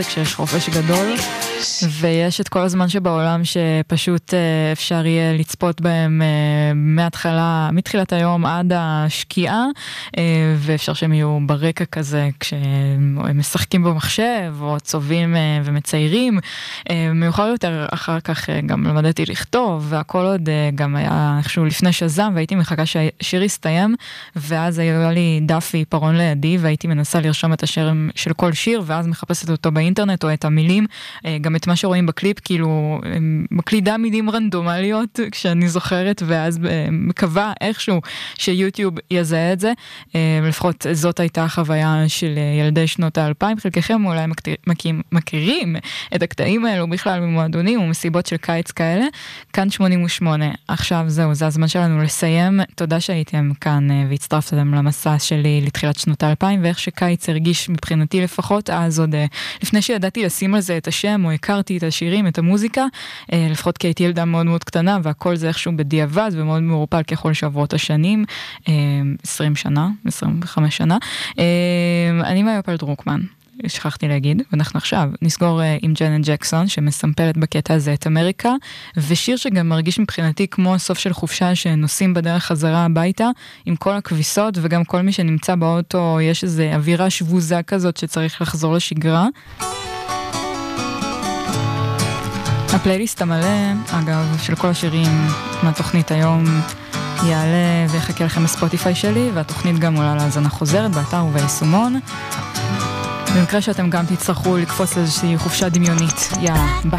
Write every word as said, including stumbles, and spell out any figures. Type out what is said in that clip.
כשיש חופש גדול, ויש את כל הזמן שבעולם שפשוט אפשר יהיה לצפות בהם מההתחלה, מתחילת היום עד השקיעה, ואפשר שהם יהיו ברקע כזה כשהם משחקים במחשב או צובעים ומציירים. מאוחר יותר אחר כך גם למדתי לכתוב, והכל עוד גם היה איכשהו לפני שזם, והייתי מחכה שהשיר יסתיים, ואז היה לי דף ועיפרון לידי, והייתי מנסה לרשום את השיר של כל שיר, ואז מחפשת אותו באינטרנט או את המילים, גם את מה שרואים בקליפ, כאילו מקלידה מילים רנדומליות כשאני זוכרת, ואז מקווה איכשהו שיוטיוב יזהה את זה. לפחות זאת הייתה החוויה של ילדי שנות האלפיים, חלקכם אולי מכירים את הקטעים האלו בכלל ממועדונים ומסיבות של קיץ כאלה. כאן שמונים ושמונה, עכשיו זהו, זה הזמן שלנו לסיים. תודה שהייתם כאן והצטרפתם למסע שלי לתחילת שנות האלפיים, ואיך שקיץ הרגיש מבחינתי לפחות, אז עוד לפני שידעתי לשים על זה את השם, או הכרתי את השירים, את המוזיקה, לפחות כי הייתי ילדה מאוד מאוד קטנה, והכל זה איכשהו בדיעבד, ומאוד מעורפל ככל שעברות השנים, עשרים שנה, עשרים וחמש שנה. אני מאיופל דרוקמן, שכחתי להגיד, ואנחנו עכשיו נסגור עם ג'נט ג'קסון, שמסמפלת בקטע הזה את אמריקה, ושיר שגם מרגיש מבחינתי כמו סוף של חופשה, שנוסעים בדרך חזרה הביתה, עם כל הכביסות, וגם כל מי שנמצא באוטו, יש איזו אווירה שבוזה כזאת, שצריך לחזור לשגרה. הפלייליסט המלא, אגב, של כל השירים מהתוכנית היום, יעלה ויחכה לכם בספוטיפיי שלי, והתוכנית גם עולה להאזנה חוזרת באתר וביישומון. במקרה שאתם גם תצטרכו לקפוץ לאיזושהי חופשה דמיונית. יאללה, ביי.